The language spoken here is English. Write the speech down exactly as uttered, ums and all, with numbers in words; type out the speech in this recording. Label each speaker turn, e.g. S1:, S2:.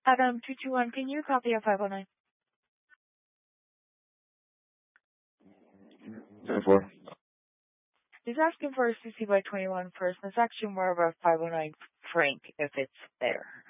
S1: Adam two two one, can you copy of five oh nine?
S2: Therefore,
S1: He's asking for a C C by twenty-one first. It's actually more of a five oh nine frank if it's there.